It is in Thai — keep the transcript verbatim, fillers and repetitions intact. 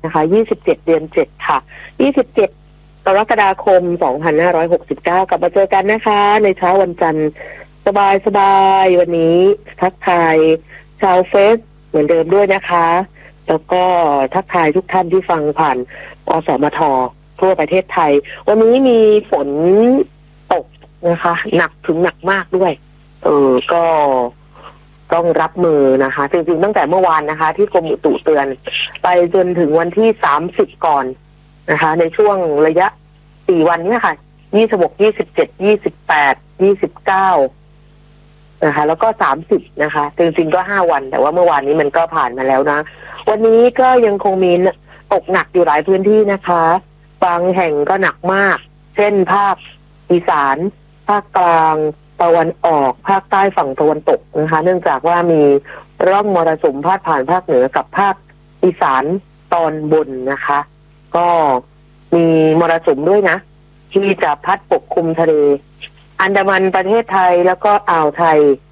นะคะยี่สิบเจ็ดเดือนเจ็ดค่ะยี่สิบเจ็ดกรกฎาคมสองพันห้าร้อยหกสิบเก้ากลับมาเจอกันนะคะในเช้าวันจันทร์สบายสบายวันนี้ทักทายชาวเฟซเหมือนเดิมด้วยนะคะแล้วก็ทักทายทุกท่านที่ฟังผ่านอสมททั่วประเทศไทยวันนี้มีฝนตกนะคะหนักถึงหนักมากด้วยเออก็ต้องรับมือนะคะจริงๆตั้งแต่เมื่อวานนะคะที่กรมอุตุเตือนไปจนถึงวันที่สามสิบก่อนนะคะในช่วงระยะสี่วันนี้ค่ะยี่สิบหก ยี่สิบเจ็ด ยี่สิบแปด ยี่สิบเก้านะคะแล้วก็สามสิบนะคะจริงๆก็ห้าวันแต่ว่าเมื่อวานนี้มันก็ผ่านมาแล้วนะวันนี้ก็ยังคงมีตกหนักอยู่หลายพื้นที่นะคะบางแห่งก็หนักมากเช่นภาคอีสานภาคกลางตะวันออกภาคใต้ฝั่งตะวันตกนะคะเนื่องจากว่ามีร่องมรสุมพาดผ่านภาคเหนือกับภาคอีสานตอนบนนะคะก็มีมรสุมด้วยนะที่จะพัดปกคลุมทะเลอันดามันประเทศไทยแล้วก็อ่าวไทย